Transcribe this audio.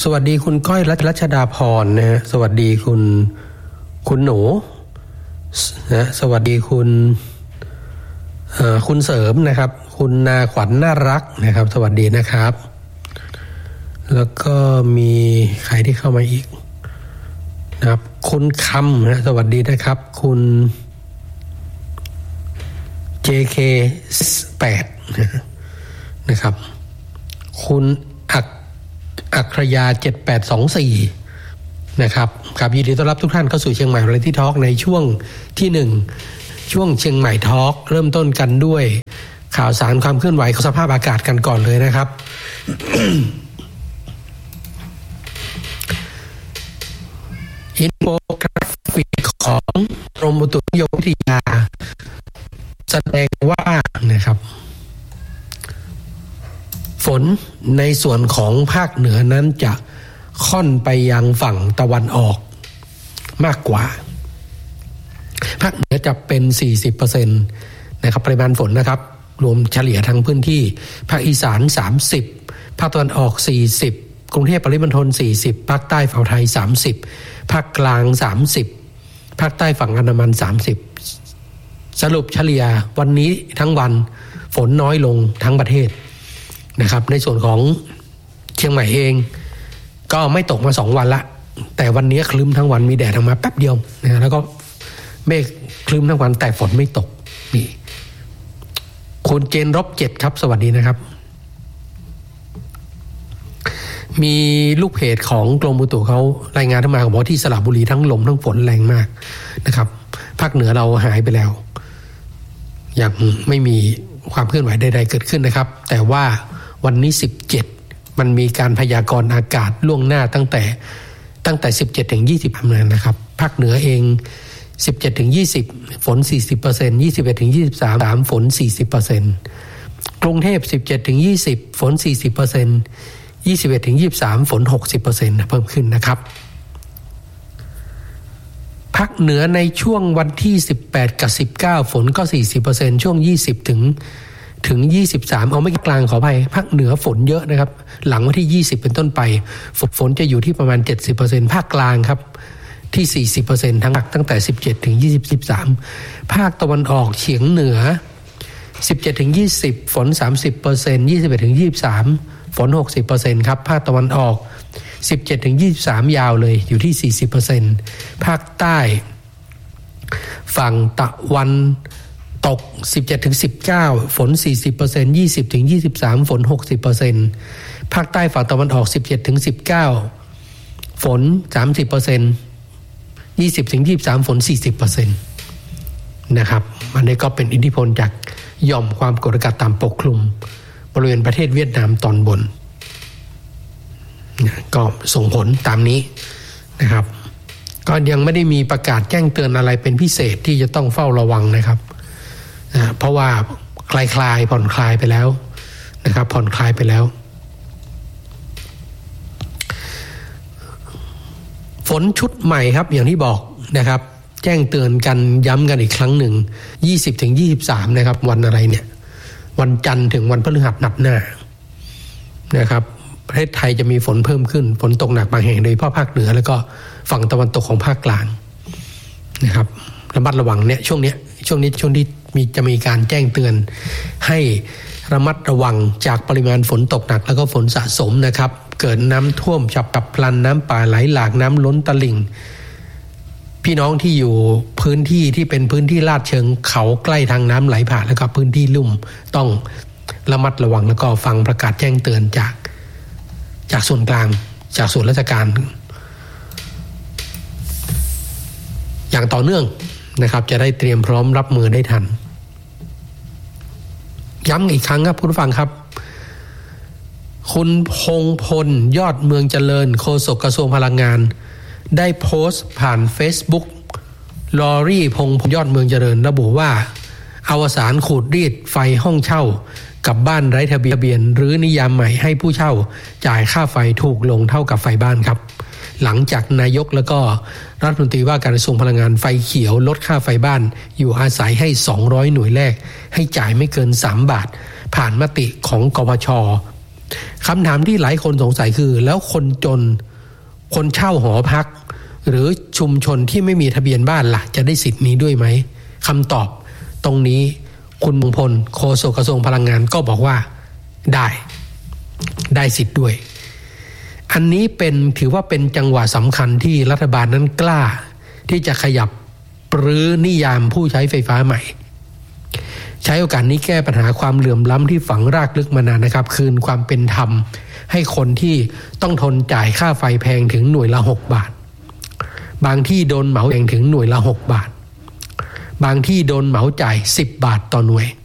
สวัสดีคุณก้อยรัชดาพรนะฮะสวัสดีคุณหนูนะสวัสดีคุณเสริมนะครับคุณนาขวัญน่ารักนะครับสวัสดีนะครับแล้วก็มีใครที่เข้ามาอีกนะครับคุณคำนะสวัสดีนะครับคุณ JK8 นะครับคุณอัครยา7824นะครับครับยินดีต้อนรับทุกท่านเข้าสู่เชียงใหม่ Variety Talk ในช่วงที่1ช่วงเชียงใหม่ทอล์กเริ่มต้นกันด้วยข่าวสารความเคลื่อนไหวของสภาพอากาศกันก่อนเลยนะครับ อินโฟกราฟิกของกรมอุตุนิยมวิทยาแสดงว่านะครับฝนในส่วนของภาคเหนือนั้นจะค่อนไปยังฝั่งตะวันออกมากกว่าภาคเหนือจะเป็น 40% นะครับปริมาณฝนนะครับรวมเฉลี่ยทั้งพื้นที่ภาคอีสาน30ภาคตะวันออก40กรุงเทพปริมณฑล40ภาคใต้ฝั่งไทย30ภาคกลาง30ภาคใต้ฝั่งอันดามัน30สรุปเฉลี่ยวันนี้ทั้งวันฝนน้อยลงทั้งประเทศนะครับในส่วนของเชียงใหม่เองก็ไม่ตกมา2วันละแต่วันนี้คลึ้มทั้งวันมีแดดออกมาแป๊บเดียวนะแล้วก็เมฆคลึ้มทั้งวันแต่ฝนไม่ตกนี่คุณเจน-7ครับสวัสดีนะครับมีลูกเพจของกรมอุตุเขารายงานเข้ามาบอกว่าที่สระบุรีทั้งลมทั้งฝนแรงมากนะครับภาคเหนือเราหายไปแล้วยังไม่มีความเคลื่อนไหวใดๆเกิดขึ้นนะครับแต่ว่าวันนี้17มันมีการพยากรณ์อากาศล่วงหน้าตั้งแต่17ถึง20นะครับภาคเหนือเอง17ถึง20ฝน 40% 21ถึง23ฝน 40% กรุงเทพ17ถึง20ฝน 40% 21ถึง23ฝน 60% เพิ่มขึ้นนะครับภาคเหนือในช่วงวันที่18กับ19ฝนก็ 40% ช่วง20ถึง23เอาไม่กลางขออภัยภาคเหนือฝนเยอะนะครับหลังวันที่20เป็นต้นไปฝนจะอยู่ที่ประมาณ 70% ภาคกลางครับที่ 40% ตั้งแต่17ถึง23ภาคตะวันออกเฉียงเหนือ17ถึง20ฝน 30% 21ถึง23ฝน 60% ครับภาคตะวันออก17ถึง23ยาวเลยอยู่ที่ 40% ภาคใต้ฝั่งตะวันตก17ถึง19ฝน 40% 20ถึง23ฝน 60% ภาคใต้ฝั่งตะวันออก17ถึง19ฝน 30% 20ถึง23ฝน 40% นะครับอันนี้ก็เป็นอิทธิพลจากหย่อมความกดอากาศต่ำปกคลุมบริเวณประเทศเวียดนามตอนบนก็ส่งผลตามนี้นะครับก็ยังไม่ได้มีประกาศแจ้งเตือนอะไรเป็นพิเศษที่จะต้องเฝ้าระวังนะครับเพราะว่าคลายผ่อนคลายไปแล้วนะครับผ่อนคลายไปแล้วฝนชุดใหม่ครับอย่างที่บอกนะครับแจ้งเตือนกันย้ำกันอีกครั้งหนึ่ง20ถึง23นะครับวันอะไรเนี่ยวันจันทร์ถึงวันพฤหัสนัดหน้านะครับประเทศไทยจะมีฝนเพิ่มขึ้นฝนตกหนักบางแห่งโดยเฉพาะภาคเหนือแล้วก็ฝั่งตะวันตกของภาคกลางนะครับระมัดระวังเนี่ยช่วงที่จะมีการแจ้งเตือนให้ระมัดระวังจากปริมาณฝนตกหนักแล้วก็ฝนสะสมนะครับเกิดน้ำท่วมฉับพลันน้ำป่าไหลหลากน้ำล้นตลิ่งพี่น้องที่อยู่พื้นที่ที่เป็นพื้นที่ลาดเชิงเขาใกล้ทางน้ำไหลผ่านแล้วก็พื้นที่ลุ่มต้องระมัดระวังแล้วก็ฟังประกาศแจ้งเตือนจากส่วนกลางจากส่วนราชการอย่างต่อเนื่องนะครับจะได้เตรียมพร้อมรับมือได้ทันย้ำอีกครั้งครับคุณผู้ฟังครับคุณพงพลยอดเมืองเจริญโฆษกกระทรวงพลังงานได้โพสต์ผ่าน Facebook ลอรี่พงพลยอดเมืองเจริญระบุว่าอวสานขูดรีดไฟห้องเช่ากับบ้านไร้ทะเบียนหรือนิยามใหม่ให้ผู้เช่าจ่ายค่าไฟถูกลงเท่ากับไฟบ้านครับหลังจากนายกแล้วก็รัฐมนตรีว่าการกระทรวงพลังงานไฟเขียวลดค่าไฟบ้านอยู่อาศัยให้200หน่วยแรกให้จ่ายไม่เกิน3บาทผ่านมติของกพชคำถามที่หลายคนสงสัยคือแล้วคนจนคนเช่าหอพักหรือชุมชนที่ไม่มีทะเบียนบ้านล่ะจะได้สิทธิ์นี้ด้วยไหมคำตอบตรงนี้คุณมงคลโฆษกกระทรวงพลังงานก็บอกว่าได้สิทธิ์ด้วยอันนี้ถือว่าเป็นจังหวะสำคัญที่รัฐบาลนั้นกล้าที่จะขยับรื้อนิยามผู้ใช้ไฟฟ้าใหม่ใช้โอกาสนี้แก้ปัญหาความเหลื่อมล้ำที่ฝังรากลึกมานานนะครับคืนความเป็นธรรมให้คนที่ต้องทนจ่ายค่าไฟแพงถึงหน่วยละ6 บาทบางที่โดนเหมาแพงถึงหน่วยละ6 บาทบางที่โดนเหมาจ่าย10 บาทต่อหน่วย